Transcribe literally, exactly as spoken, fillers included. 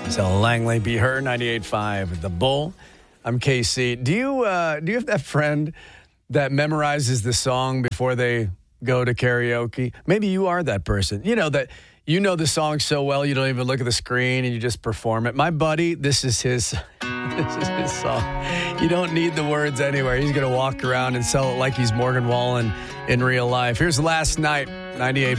So Langley Be Her, ninety-eight point five, The Bull. I'm K C. Do you uh, do you have that friend that memorizes the song before they go to karaoke? Maybe you are that person. You know that you know the song so well you don't even look at the screen and you just perform it. My buddy, this is his this is his song. You don't need the words anywhere. He's going to walk around and sell it like he's Morgan Wallen in real life. Here's Last Night, ninety-eight point five.